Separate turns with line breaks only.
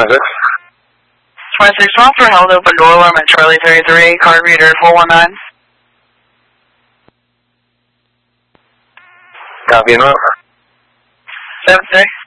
26.
26 miles for held open door alarm at Charlie 33, card reader 419.
Copy and out.
76.